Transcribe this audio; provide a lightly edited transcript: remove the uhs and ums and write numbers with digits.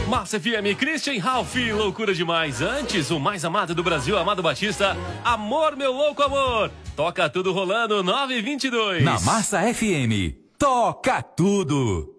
Massa FM, Christian Ralph, loucura demais. Antes, o mais amado do Brasil, Amado Batista, Amor, Meu Louco Amor. Toca tudo rolando, 9h22. Na Massa FM, toca tudo.